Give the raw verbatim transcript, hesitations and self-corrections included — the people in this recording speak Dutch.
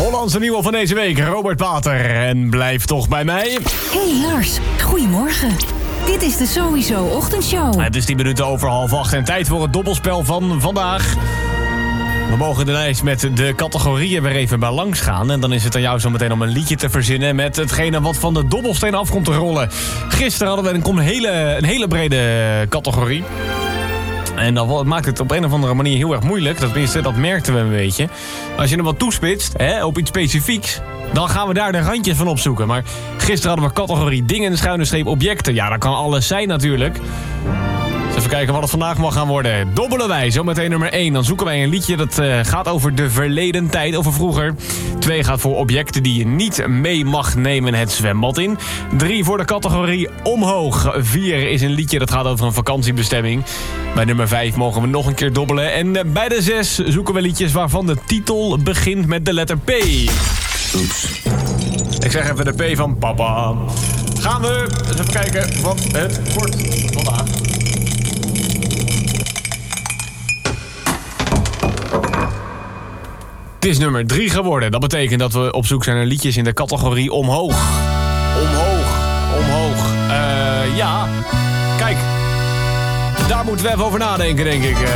Hollandse nieuwe van deze week, Robert Pater. En blijf toch bij mij. Hey Lars, goedemorgen. Dit is de Sowieso Ochtendshow. Het is tien minuten over half acht en tijd voor het dobbelspel van vandaag. We mogen de lijst met de categorieën weer even bij langs gaan. En dan is het aan jou zo meteen om een liedje te verzinnen met hetgene wat van de dobbelsteen af komt te rollen. Gisteren hadden we een hele, een hele brede categorie. En dat maakt het op een of andere manier heel erg moeilijk. Tenminste, dat merkten we een beetje. Als je hem wat toespitst, hè, op iets specifieks, dan gaan we daar de randjes van opzoeken. Maar gisteren hadden we categorie dingen, schuine streep, objecten. Ja, dat kan alles zijn natuurlijk. Dus even kijken wat het vandaag mag gaan worden. Dobbelen wij, zometeen nummer één. Dan zoeken wij een liedje dat uh, gaat over de verleden tijd, over vroeger. twee gaat voor objecten die je niet mee mag nemen het zwembad in. drie voor de categorie omhoog. vier is een liedje dat gaat over een vakantiebestemming. Bij nummer vijf mogen we nog een keer dobbelen. En uh, bij de zes zoeken we liedjes waarvan de titel begint met de letter P. Oeps. Ik zeg even de P van papa. Gaan we eens even kijken wat het wordt vandaag. Het is nummer drie geworden. Dat betekent dat we op zoek zijn naar liedjes in de categorie omhoog. Omhoog, omhoog. Uh, ja, kijk. Daar moeten we even over nadenken, denk ik. Uh,